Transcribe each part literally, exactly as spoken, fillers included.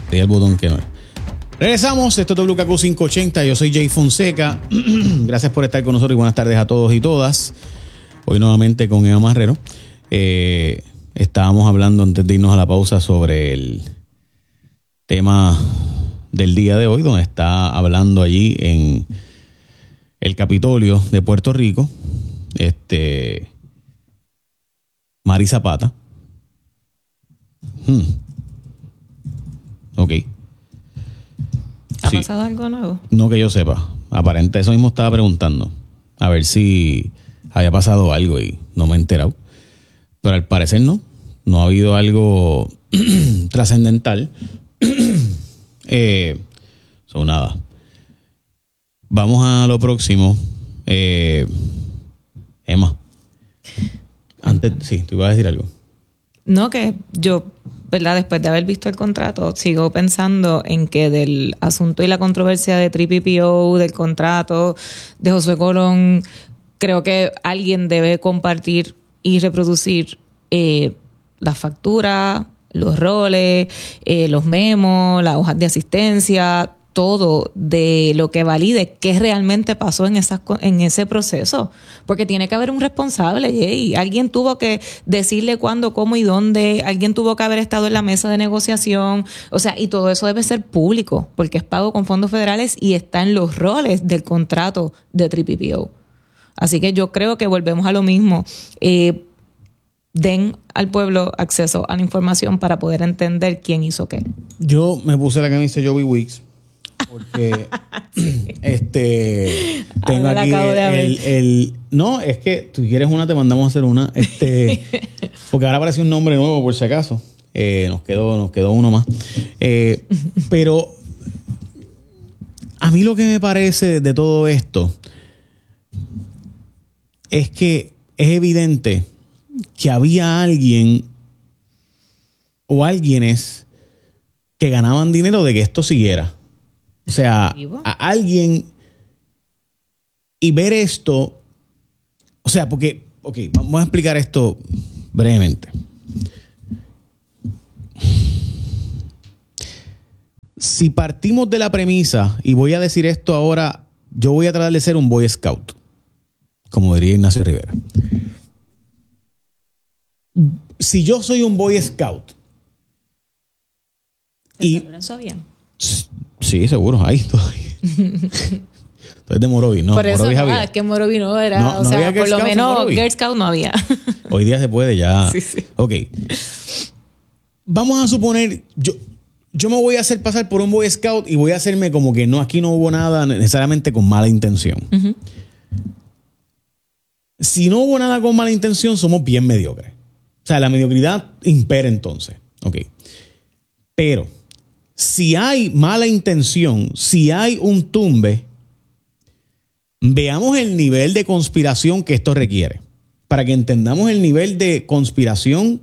Le di el botón que no es. Regresamos, esto es W K Q quinientos ochenta, yo soy Jay Fonseca. Gracias por estar con nosotros y buenas tardes a todos y todas. Hoy nuevamente con Eva Marrero. Eh, estábamos hablando antes de irnos a la pausa sobre el tema del día de hoy, donde está hablando allí en el Capitolio de Puerto Rico, este Mari Zapata. Hmm. Ok. ¿Ha sí. pasado algo nuevo? No que yo sepa. Aparente, eso mismo estaba preguntando. A ver si había pasado algo y no me he enterado. Pero al parecer no. No ha habido algo trascendental. eh, son nada. Vamos a lo próximo. Eh, Emma. Antes, sí, tú ibas a decir algo. No, que yo, ¿verdad? Después de haber visto el contrato, sigo pensando en que del asunto y la controversia de tres P P O, del contrato de Josué Colón, creo que alguien debe compartir y reproducir eh, las facturas, los roles, eh, los memos, las hojas de asistencia, todo de lo que valide qué realmente pasó en esas en ese proceso, porque tiene que haber un responsable, Jay. Alguien tuvo que decirle cuándo, cómo y dónde, alguien tuvo que haber estado en la mesa de negociación, o sea, y todo eso debe ser público, porque es pago con fondos federales y está en los roles del contrato de tres P P O. Así que yo creo que volvemos a lo mismo. Eh, den al pueblo acceso a la información para poder entender quién hizo qué. Yo me puse la camisa de Joey Wicks porque sí. este tengo Ahora aquí el, el, el no, es que tú quieres una, te mandamos a hacer una, este porque ahora aparece un nombre nuevo por si acaso. Eh, nos quedó, nos quedó uno más. Eh, pero a mí lo que me parece de todo esto es que es evidente que había alguien o alguienes que ganaban dinero de que esto siguiera. O sea, a alguien y ver esto, o sea, porque, ok, vamos a explicar esto brevemente. Si partimos de la premisa, y voy a decir esto ahora, yo voy a tratar de ser un Boy Scout, como diría Ignacio Rivera. Si yo soy un Boy Scout y eso bien. Sí, seguro, ahí todavía. Entonces de Morovi, no. Por eso Morovi no, había. es que Morovi no era, no, o no sea, por lo menos Girl Scout no había. Hoy día se puede ya. Sí, sí. Ok. Vamos a suponer, yo, yo me voy a hacer pasar por un Boy Scout y voy a hacerme como que no, aquí no hubo nada necesariamente con mala intención. Uh-huh. Si no hubo nada con mala intención, somos bien mediocres. O sea, la mediocridad impera entonces. Ok. Pero si hay mala intención, si hay un tumbe, veamos el nivel de conspiración que esto requiere. Para que entendamos el nivel de conspiración,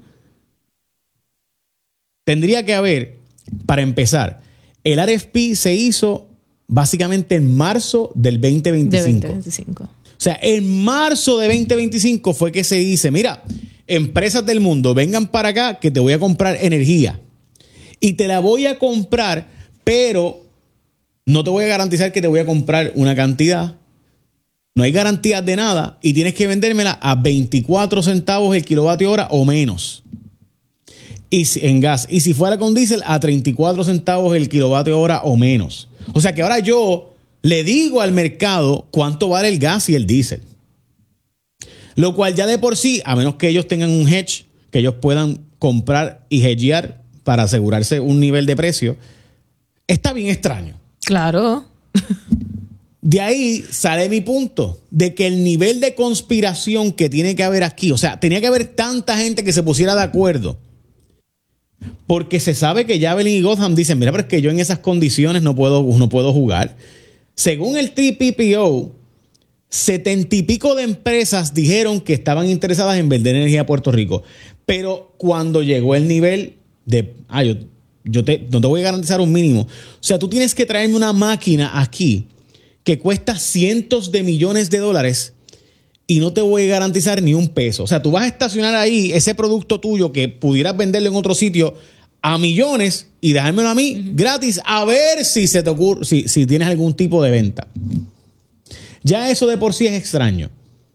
tendría que haber, para empezar, el R F P se hizo básicamente en marzo del veinte veinticinco. De veinte veinticinco. O sea, en marzo de veinte veinticinco fue que se dice, mira, empresas del mundo, vengan para acá que te voy a comprar energía. Y te la voy a comprar, pero no te voy a garantizar que te voy a comprar una cantidad. No hay garantías de nada y tienes que vendérmela a veinticuatro centavos el kilovatio hora o menos. Y si, en gas. Y si fuera con diésel, a treinta y cuatro centavos el kilovatio hora o menos. O sea que ahora yo le digo al mercado cuánto vale el gas y el diésel. Lo cual ya de por sí, a menos que ellos tengan un hedge, que ellos puedan comprar y hedgear para asegurarse un nivel de precio, está bien extraño. Claro. De ahí sale mi punto, de que el nivel de conspiración que tiene que haber aquí, o sea, tenía que haber tanta gente que se pusiera de acuerdo, porque se sabe que Javelin y Gotham dicen, mira, pero es que yo en esas condiciones no puedo, no puedo jugar. Según el tres P P O, setenta y pico de empresas dijeron que estaban interesadas en vender energía a Puerto Rico, pero cuando llegó el nivel de, ah, yo, yo te, no te voy a garantizar un mínimo. O sea, tú tienes que traerme una máquina aquí que cuesta cientos de millones de dólares y no te voy a garantizar ni un peso. O sea, tú vas a estacionar ahí ese producto tuyo que pudieras venderlo en otro sitio a millones y dejármelo a mí uh-huh. gratis a ver si se te ocurre, si, si tienes algún tipo de venta. Ya eso de por sí es extraño.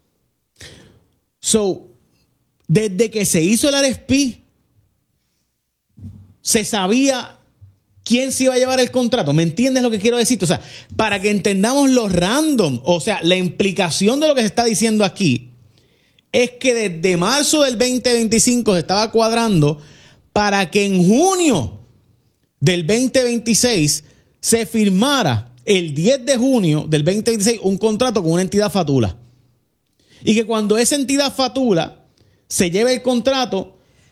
So, desde que se hizo el R F P, se sabía quién se iba a llevar el contrato. ¿Me entiendes lo que quiero decir? O sea, para que entendamos lo random, o sea, la implicación de lo que se está diciendo aquí es que desde marzo del veinte veinticinco se estaba cuadrando para que en junio del veinte veintiséis se firmara el diez de junio del veinte veintiséis un contrato con una entidad fatula. Y que cuando esa entidad fatula se lleve el contrato,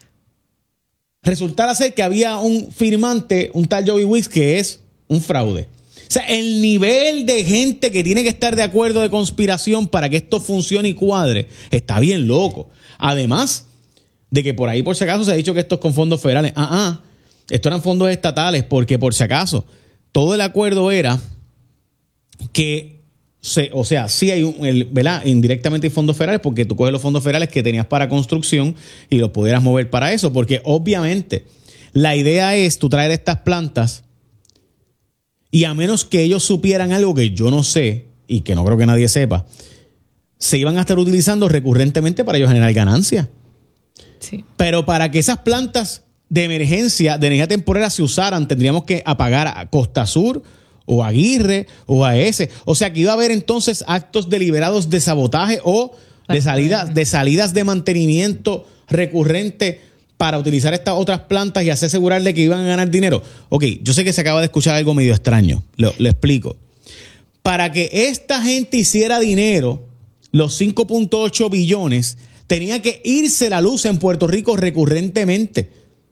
resultara ser que había un firmante, un tal Joey Wicks, que es un fraude. O sea, el nivel de gente que tiene que estar de acuerdo de conspiración para que esto funcione y cuadre está bien loco. Además de que por ahí, por si acaso, se ha dicho que esto es con fondos federales. Ah, ah, estos eran fondos estatales porque, por si acaso, todo el acuerdo era que, se, o sea, sí hay, un, el, ¿verdad? Indirectamente hay fondos federales porque tú coges los fondos federales que tenías para construcción y los pudieras mover para eso, porque obviamente la idea es tú traer estas plantas y a menos que ellos supieran algo que yo no sé y que no creo que nadie sepa, se iban a estar utilizando recurrentemente para ellos generar ganancias. Sí. Pero para que esas plantas de emergencia, de energía temporera se usaran, tendríamos que apagar a Costa Sur o a Aguirre o a ese. O sea que iba a haber entonces actos deliberados de sabotaje o de salidas, de salidas de mantenimiento recurrente para utilizar estas otras plantas y así asegurarle que iban a ganar dinero. Ok, yo sé que se acaba de escuchar algo medio extraño. Lo, lo explico. Para que esta gente hiciera dinero, los cinco punto ocho billones, tenía que irse la luz en Puerto Rico recurrentemente.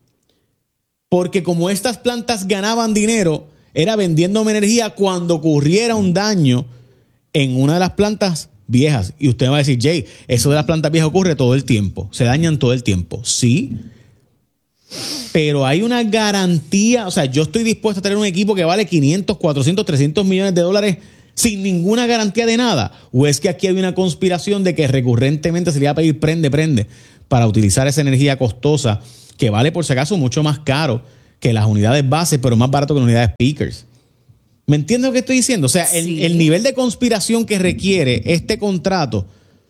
Porque como estas plantas ganaban dinero, era vendiéndome energía cuando ocurriera un daño en una de las plantas viejas. Y usted va a decir, Jay, eso de las plantas viejas ocurre todo el tiempo. Se dañan todo el tiempo. Sí. Pero hay una garantía. O sea, yo estoy dispuesto a tener un equipo que vale quinientos, cuatrocientos, trescientos millones de dólares sin ninguna garantía de nada. ¿O es que aquí hay una conspiración de que recurrentemente se le va a pedir prende, prende para utilizar esa energía costosa que vale por si acaso mucho más caro que las unidades base, pero más barato que las unidades peakers? ¿Me entiendes lo que estoy diciendo? O sea, el, sí. el nivel de conspiración que requiere este contrato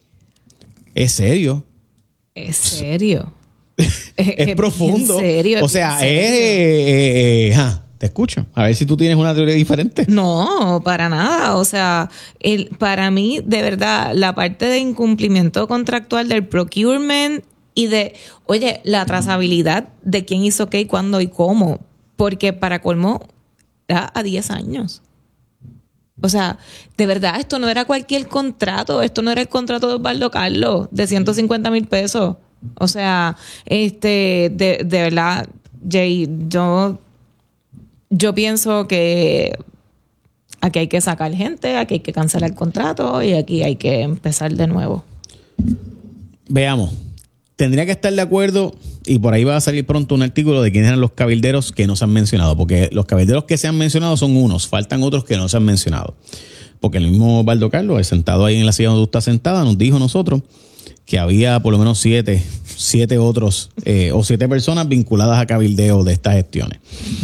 es serio. Es serio. es, es, es profundo. En serio. O sea, es... Eh, eh, ah, te escucho. A ver si tú tienes una teoría diferente. No, para nada. O sea, el, para mí, de verdad, la parte de incumplimiento contractual del procurement y de, oye, la trazabilidad de quién hizo qué y cuándo y cómo. Porque para colmo, era a diez años. O sea, de verdad, esto no era cualquier contrato. Esto no era el contrato de Osvaldo Carlos de ciento cincuenta mil pesos. O sea, este, de, de verdad, Jay, yo, yo pienso que aquí hay que sacar gente, aquí hay que cancelar el contrato y aquí hay que empezar de nuevo. Veamos. Tendría que estar de acuerdo, y por ahí va a salir pronto un artículo de quiénes eran los cabilderos que no se han mencionado, porque los cabilderos que se han mencionado son unos, faltan otros que no se han mencionado. Porque el mismo Osvaldo Carlos, sentado ahí en la silla donde tú estás sentada, nos dijo a nosotros que había por lo menos siete, siete otros, eh, o siete personas vinculadas a cabildeo de estas gestiones.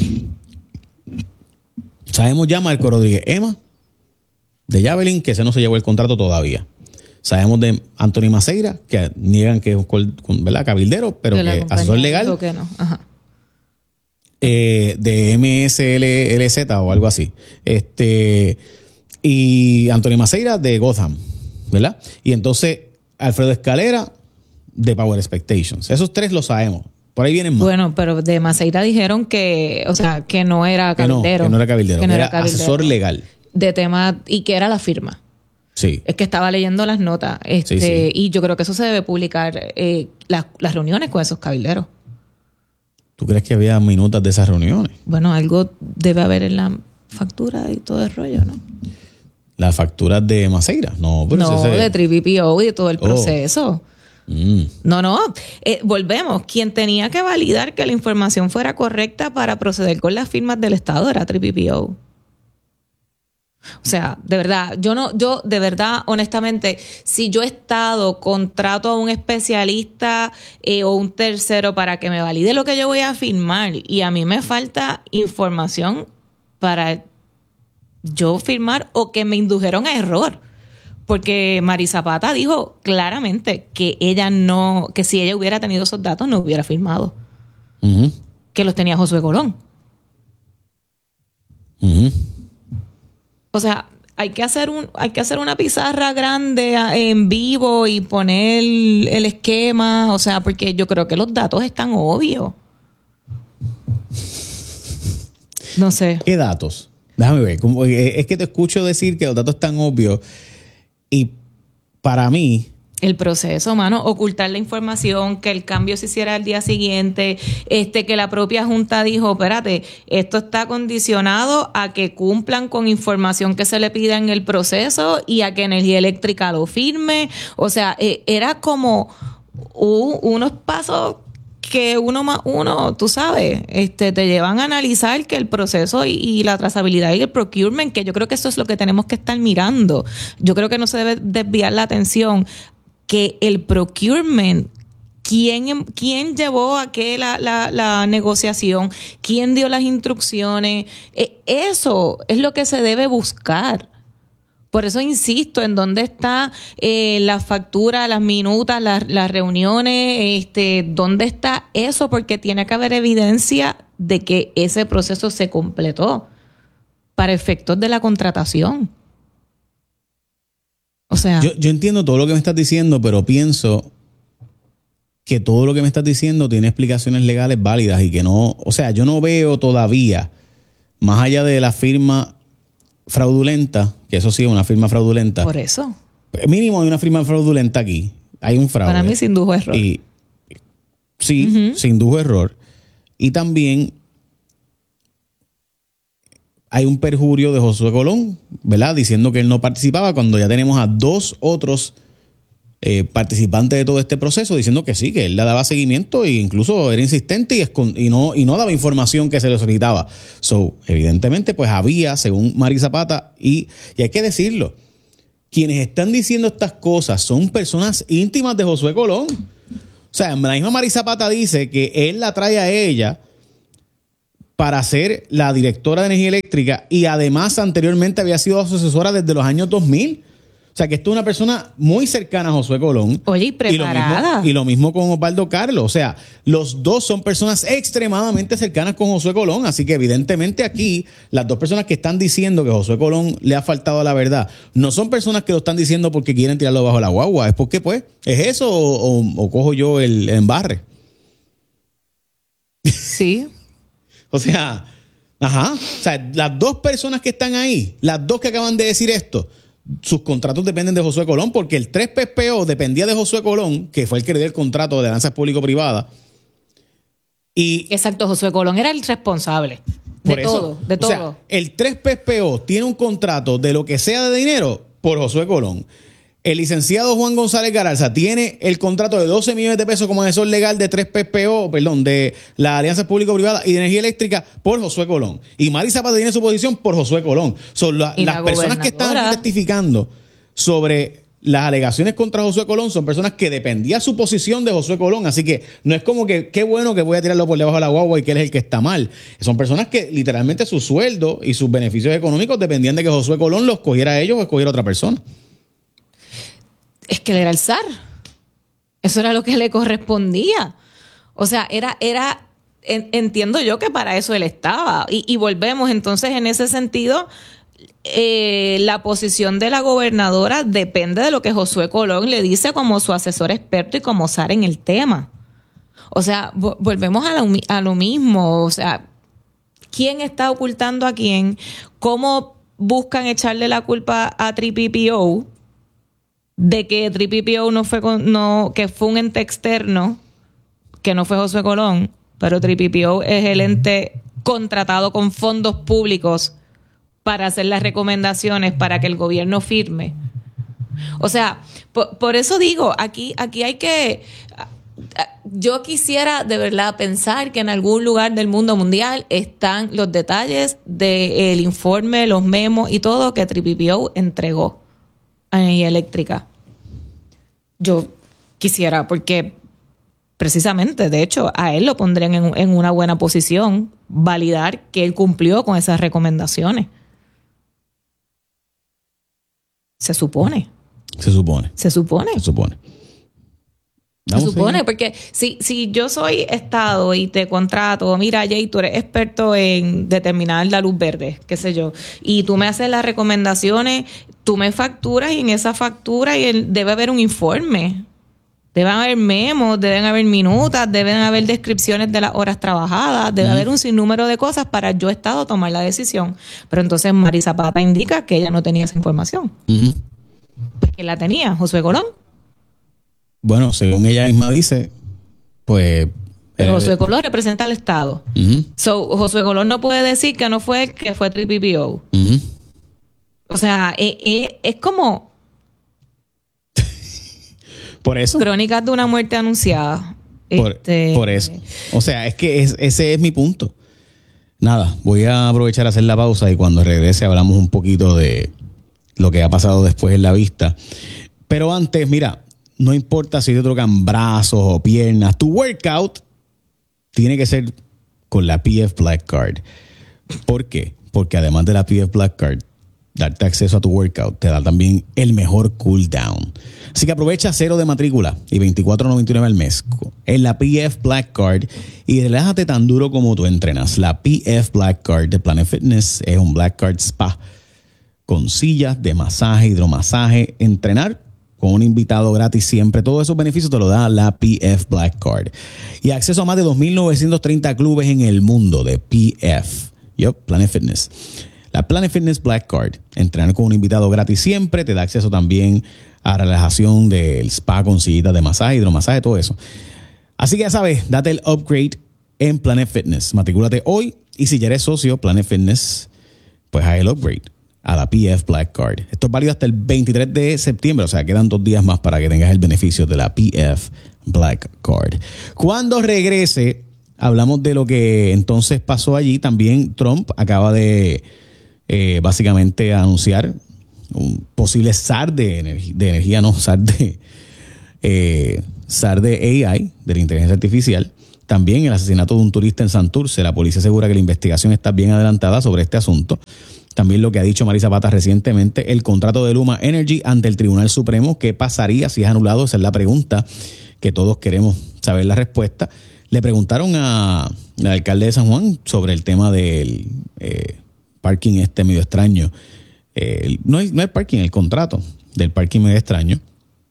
Sabemos ya Marco Rodríguez Emma, de Javelin, que ese no se llevó el contrato todavía. Sabemos de Anthony Maceira, que niegan que es un, ¿verdad?, cabildero, pero que asesor legal. Que no. Ajá. Eh, de M S L Z o algo así. Este, y Anthony Maceira de Gotham, ¿verdad? Y entonces Alfredo Escalera de Power Expectations. Esos tres lo sabemos. Por ahí vienen más. Bueno, pero de Maceira dijeron que, o sea, que no era cabildero. Que no, que no era cabildero, que, no que era, era cabildero, asesor legal. De tema, y que era la firma. Sí. Es que estaba leyendo las notas. Este, sí, sí. Y yo creo que eso se debe publicar, eh, las, las reuniones con esos cabilderos. ¿Tú crees que había minutas de esas reuniones? Bueno, algo debe haber en la factura y todo el rollo, ¿no? ¿Las facturas de Maceira? No, pero no, ese... de tres P P O y de todo el proceso. Oh. Mm. No, no. Eh, volvemos. Quien tenía que validar que la información fuera correcta para proceder con las firmas del Estado era tres P P O. O sea, de verdad, yo no, yo de verdad, honestamente, si yo he estado, contrato a un especialista eh, o un tercero para que me valide lo que yo voy a firmar y a mí me falta información para yo firmar o que me indujeron a error. Porque Mari Zapata dijo claramente que ella no, que si ella hubiera tenido esos datos no hubiera firmado. Uh-huh. Que los tenía Josué Colón. Uh-huh. O sea, hay que hacer un, hay que hacer una pizarra grande en vivo y poner el esquema, o sea, porque yo creo que los datos están obvios. No sé. ¿Qué datos? Déjame ver. Es que te escucho decir que los datos están obvios y para mí... El proceso, mano, ocultar la información, que el cambio se hiciera al día siguiente, este, que la propia Junta dijo, espérate, esto está condicionado a que cumplan con información que se le pida en el proceso y a que Energía Eléctrica lo firme. O sea, eh, era como uh, unos pasos que uno más uno, tú sabes, este, te llevan a analizar que el proceso y, y la trazabilidad y el procurement, que yo creo que eso es lo que tenemos que estar mirando. Yo creo que no se debe desviar la atención que el procurement, ¿quién, quién llevó a qué la, la, la negociación? ¿Quién dio las instrucciones? Eh, eso es lo que se debe buscar. Por eso insisto en dónde está eh, la factura, las minutas, las, las reuniones, este, dónde está eso, porque tiene que haber evidencia de que ese proceso se completó para efectos de la contratación. O sea, yo, yo entiendo todo lo que me estás diciendo, pero pienso que todo lo que me estás diciendo tiene explicaciones legales válidas y que no, o sea, yo no veo todavía, más allá de la firma fraudulenta, que eso sí es una firma fraudulenta. Por eso. Mínimo hay una firma fraudulenta aquí. Hay un fraude. Para mí se indujo error. Y, sí, uh-huh. se indujo error. Y también hay un perjurio de Josué Colón, ¿verdad? Diciendo que él no participaba cuando ya tenemos a dos otros eh, participantes de todo este proceso diciendo que sí, que él le daba seguimiento e incluso era insistente y, escond- y, no, y no daba información que se le solicitaba. So, evidentemente, pues había, según Mari Zapata, y, y hay que decirlo, quienes están diciendo estas cosas son personas íntimas de Josué Colón. O sea, la misma Mari Zapata dice que él la trae a ella para ser la directora de energía eléctrica y además anteriormente había sido asesora desde los años dos mil. O sea, que esto es una persona muy cercana a Josué Colón. Oye, y preparada. Y lo mismo, y lo mismo con Osvaldo Carlos. O sea, los dos son personas extremadamente cercanas con Josué Colón. Así que evidentemente aquí, las dos personas que están diciendo que Josué Colón le ha faltado a la verdad, no son personas que lo están diciendo porque quieren tirarlo bajo la guagua. Es porque, pues, es eso o, o, o cojo yo el, el embarre. Sí. O sea, ajá. O sea, las dos personas que están ahí, las dos que acaban de decir esto, sus contratos dependen de Josué Colón, porque el tres P P O dependía de Josué Colón, que fue el que le dio el contrato de alianzas público-privadas. Y exacto, Josué Colón era el responsable de por eso, todo, de todo. O sea, el tres P P O tiene un contrato de lo que sea de dinero por Josué Colón. El licenciado Juan González Garalza tiene el contrato de doce millones de pesos como asesor legal de tres P P O, perdón, de la Alianza Público-Privada y de Energía Eléctrica por Josué Colón. Y Mari Zapata tiene su posición por Josué Colón. Son la, las la personas que están aquí testificando sobre las alegaciones contra Josué Colón son personas que dependía su posición de Josué Colón. Así que no es como que qué bueno que voy a tirarlo por debajo de la guagua y que él es el que está mal. Son personas que literalmente su sueldo y sus beneficios económicos dependían de que Josué Colón los cogiera a ellos o escogiera a otra persona. Es que él era el zar. Eso era lo que le correspondía. O sea, era, era, en, entiendo yo que para eso él estaba. Y, y volvemos, entonces, en ese sentido, eh, la posición de la gobernadora depende de lo que Josué Colón le dice como su asesor experto y como zar en el tema. O sea, vo- volvemos a lo, a lo mismo. O sea, ¿quién está ocultando a quién? ¿Cómo buscan echarle la culpa a tres P P O? De que tres P P O no fue con, no, que fue un ente externo, que no fue Josué Colón, pero tres P P O es el ente contratado con fondos públicos para hacer las recomendaciones para que el gobierno firme. O sea, por, por eso digo, aquí, aquí hay que, yo quisiera de verdad pensar que en algún lugar del mundo mundial están los detalles del informe, los memos y todo que Triple P O entregó a Energía Eléctrica. Yo quisiera, porque precisamente, de hecho, a él lo pondrían en, en una buena posición, validar que él cumplió con esas recomendaciones. Se supone. Se supone. Se supone. Se supone. Se supone, porque si, si yo soy Estado y te contrato, mira, Jay, tú eres experto en determinar la luz verde, qué sé yo, y tú me haces las recomendaciones, tú me facturas y en esa factura y el, debe haber un informe. Deben haber memos, deben haber minutas, deben haber descripciones de las horas trabajadas, debe uh-huh. haber un sinnúmero de cosas para yo, Estado, tomar la decisión. Pero entonces Mari Zapata indica que ella no tenía esa información. Uh-huh. Pues ¿quién la tenía? ¿Josué Colón? Bueno, según ella misma dice, pues... Pero Josué Colón representa al Estado. Uh-huh. So, Josué Colón no puede decir que no fue él, que fue Triple P O. Uh-huh. O sea, es, es, es como... Por eso. Crónicas de una muerte anunciada. Por, este... por eso. O sea, es que es, ese es mi punto. Nada, voy a aprovechar a hacer la pausa y cuando regrese hablamos un poquito de lo que ha pasado después en la vista. Pero antes, mira... No importa si te tocan brazos o piernas, tu workout tiene que ser con la P F Black Card. ¿Por qué? Porque además de la P F Black Card, darte acceso a tu workout te da también el mejor cool down. Así que aprovecha cero de matrícula y veinticuatro noventa y nueve al mes en la P F Black Card y relájate tan duro como tú entrenas. La P F Black Card de Planet Fitness es un Black Card Spa con sillas de masaje, hidromasaje, entrenar con un invitado gratis siempre. Todos esos beneficios te lo da la P F Black Card. Y acceso a más de dos mil novecientos treinta clubes en el mundo de P F. Yep, Planet Fitness. La Planet Fitness Black Card. Entrenar con un invitado gratis siempre. Te da acceso también a relajación del spa con sillitas de masaje, hidromasaje, todo eso. Así que ya sabes, date el upgrade en Planet Fitness. Matricúlate hoy y si ya eres socio Planet Fitness, pues haz el upgrade a la P F Black Card. Esto es válido hasta el veintitrés de septiembre, o sea, quedan dos días más para que tengas el beneficio de la P F Black Card. Cuando regrese, hablamos de lo que entonces pasó allí. También Trump acaba de eh, básicamente anunciar un posible S A R de, energ- de energía, no, S A R de, eh, S A R de A I, de la inteligencia artificial. También el asesinato de un turista en Santurce. La policía asegura que la investigación está bien adelantada sobre este asunto. También lo que ha dicho Mari Zapata recientemente, el contrato de Luma Energy ante el Tribunal Supremo. ¿Qué pasaría si es anulado? Esa es la pregunta que todos queremos saber la respuesta. Le preguntaron a, al alcalde de San Juan sobre el tema del eh, parking este medio extraño. Eh, no, es, no es parking, el contrato del parking medio extraño.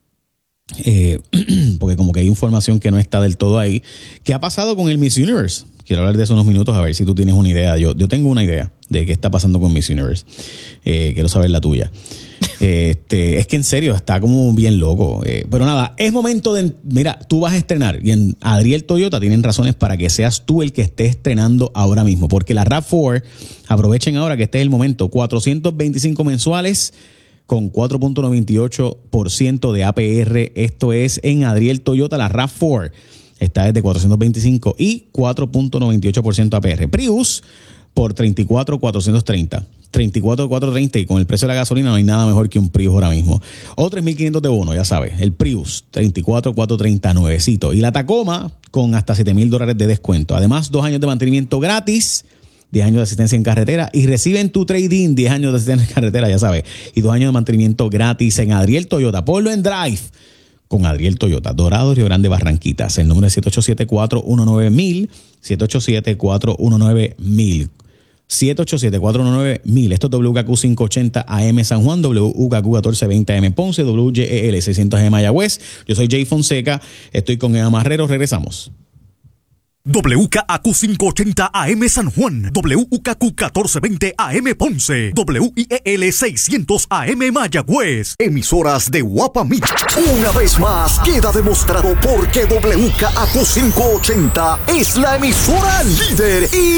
Eh, porque como que hay información que no está del todo ahí. ¿Qué ha pasado con el Miss Universe? Quiero hablar de eso unos minutos a ver si tú tienes una idea. Yo, yo tengo una idea de qué está pasando con Miss Universe. Eh, quiero saber la tuya. Este, es que en serio está como bien loco. Eh, pero nada, es momento de... Mira, tú vas a estrenar y en Adriel Toyota tienen razones para que seas tú el que esté estrenando ahora mismo. Porque la RAV cuatro, aprovechen ahora que este es el momento, cuatrocientos veinticinco mensuales con cuatro punto noventa y ocho por ciento de A P R. Esto es en Adriel Toyota, la RAV cuatro. Está desde cuatrocientos veinticinco y cuatro punto noventa y ocho por ciento A P R. Prius por treinta y cuatro mil cuatrocientos treinta. treinta y cuatro mil cuatrocientos treinta y con el precio de la gasolina no hay nada mejor que un Prius ahora mismo. O tres mil quinientos de bono, ya sabes. El Prius, treinta y cuatro mil cuatrocientos treinta, nuevecito. Y la Tacoma con hasta siete mil dólares de descuento. Además, dos años de mantenimiento gratis, diez años de asistencia en carretera y reciben tu trade-in, diez años de asistencia en carretera, ya sabes. Y dos años de mantenimiento gratis en Adriel Toyota. Ponlo en Drive con Adriel Toyota, Dorado, Río Grande, Barranquitas. El número es siete ocho siete, cuatro uno nueve, mil, siete ocho siete, cuatro uno nueve, mil. siete ocho siete, cuatro uno nueve, mil. Esto es W K Q quinientos ochenta A M San Juan, W K Q catorce veinte A M Ponce, W G E L seiscientos A M Mayagüez. Yo soy Jay Fonseca, estoy con Eva Marrero, regresamos. W K Q quinientos ochenta A M San Juan, W K Q catorce veinte A M Ponce, W I E L seiscientos A M Mayagüez. Emisoras de Guapa Media. Una vez más queda demostrado por qué W K Q quinientos ochenta es la emisora líder y